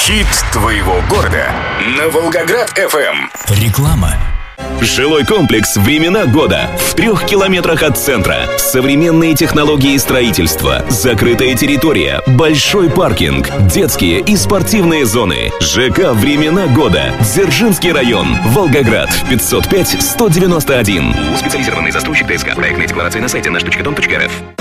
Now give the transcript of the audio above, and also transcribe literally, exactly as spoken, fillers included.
Хит твоего города на Волгоград-эф эм. Реклама. Жилой комплекс «Времена года» в трех километрах от центра. Современные технологии строительства, закрытая территория, большой паркинг, детские и спортивные зоны. ЖК «Времена года», Дзержинский район, Волгоград, пятьсот пять сто девяносто один. Специализированный застройщик ДСК. Проектная декларация на сайте наш точка дом точка рф.